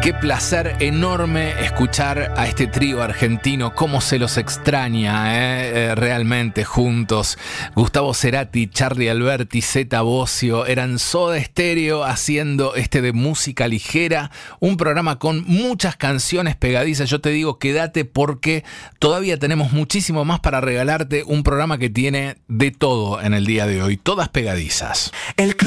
Qué placer enorme escuchar a este trío argentino, cómo se los extraña, realmente juntos. Gustavo Cerati, Charly Alberti, Zeta Bosio, eran Soda Stereo haciendo de música ligera, un programa con muchas canciones pegadizas. Yo te digo, quédate porque todavía tenemos muchísimo más para regalarte, un programa que tiene de todo en el día de hoy, todas pegadizas.